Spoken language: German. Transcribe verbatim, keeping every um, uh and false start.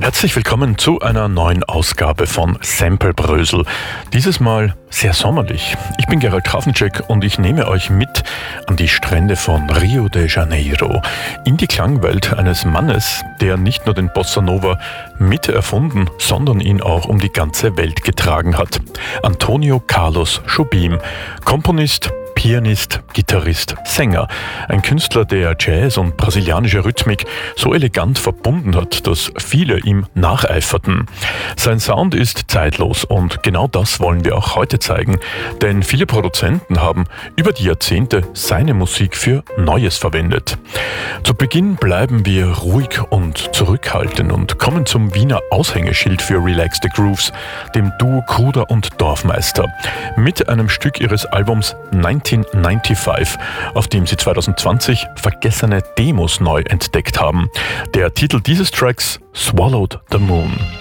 Herzlich willkommen zu einer neuen Ausgabe von Samplebrösel. Dieses Mal sehr sommerlich. Ich bin Gerald Trafnicek und ich nehme euch mit an die Strände von Rio de Janeiro, in die Klangwelt eines Mannes, der nicht nur den Bossa Nova mit erfunden, sondern ihn auch um die ganze Welt getragen hat. Antonio Carlos Jobim, Komponist, Pianist, Gitarrist, Sänger. Ein Künstler, der Jazz und brasilianische Rhythmik so elegant verbunden hat, dass viele ihm nacheiferten. Sein Sound ist zeitlos und genau das wollen wir auch heute zeigen, denn viele Produzenten haben über die Jahrzehnte seine Musik für Neues verwendet. Zu Beginn bleiben wir ruhig und zurückhaltend und kommen zum Wiener Aushängeschild für Relax the Grooves, dem Duo Kruder und Dorfmeister, mit einem Stück ihres Albums neunzehnhunderfünfundneunzig, auf dem sie zwanzig zwanzig vergessene Demos neu entdeckt haben. Der Titel dieses Tracks: Swallowed the Moon.